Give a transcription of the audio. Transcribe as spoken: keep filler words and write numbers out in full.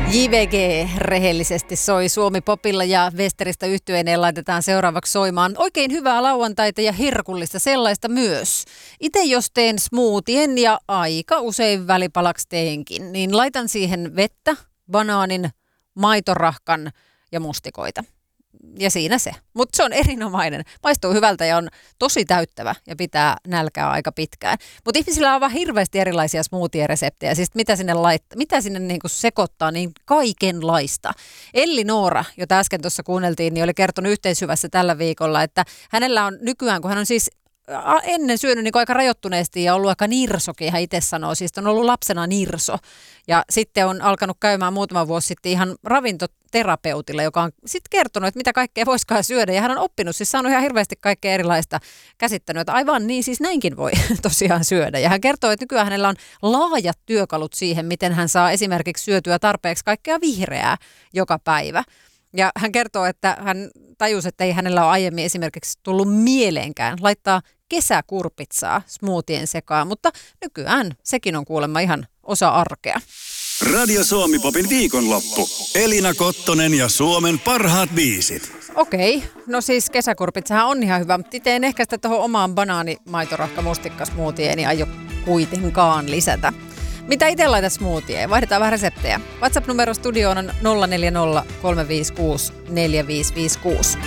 J V G rehellisesti soi Suomi Popilla ja Westeristä yhtyeineen laitetaan seuraavaksi soimaan. Oikein hyvää lauantaita ja herkullista sellaista myös. Itse jos teen smoothien ja aika usein välipalaksi teenkin, niin laitan siihen vettä, banaanin, maitorahkan ja mustikoita. Ja siinä se. Mutta se on erinomainen. Maistuu hyvältä ja on tosi täyttävä ja pitää nälkää aika pitkään. Mutta ihmisillä on vaan hirveästi erilaisia smoothie-reseptejä. Siis mitä sinne, lait- mitä sinne niinku sekoittaa, niin kaikenlaista. Elli Noora, jota äsken tuossa kuunneltiin, niin oli kertonut Yhteishyvässä tällä viikolla, että hänellä on nykyään, kun hän on siis ennen syönyt niin aika rajoittuneesti ja ollut aika nirsokin, hän itse sanoo, siis on ollut lapsena nirso. Ja sitten on alkanut käymään muutama vuosi sitten ihan ravintoterapeutilla, joka on sitten kertonut, että mitä kaikkea voisikaan syödä. Ja hän on oppinut, siis saanut ihan hirveästi kaikkea erilaista käsittänyt, että aivan niin, siis näinkin voi tosiaan syödä. Ja hän kertoo, että nykyään hänellä on laajat työkalut siihen, miten hän saa esimerkiksi syötyä tarpeeksi kaikkea vihreää joka päivä. Ja hän kertoo, että hän tajusi, että ei hänellä ole aiemmin esimerkiksi tullut mieleenkään laittaa kesäkurpitsaa smoothien sekaan, mutta nykyään sekin on kuulemma ihan osa arkea. Radio Suomi Popin viikonloppu. Elina Kottonen ja Suomen parhaat biisit. Okei, no siis kesäkurpitsahan on ihan hyvä, mutta itse en ehkä sitä tuohon omaan banaani-maitorahka mustikkasmoothieeni aio kuitenkaan lisätä. Mitä itse laitat smoothie? Vaihdetaan vähän reseptejä. WhatsApp-numero studioon on nolla neljä nolla kolme viisi kuusi neljä viisi viisi kuusi.